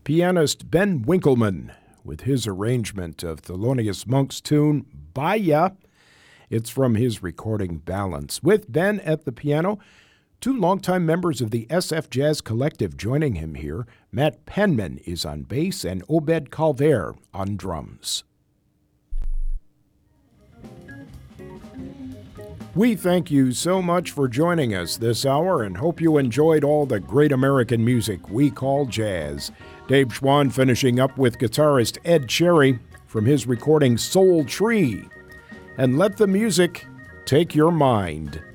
pianist Ben Winkleman with his arrangement of Thelonious Monk's tune, Baya. It's from his recording Balance. With Ben at the piano, two longtime members of the SF Jazz Collective joining him here. Matt Penman is on bass and Obed Calver on drums. We thank you so much for joining us this hour and hope you enjoyed all the great American music we call jazz. Dave Schwann finishing up with guitarist Ed Cherry from his recording Soul Tree. And let the music take your mind.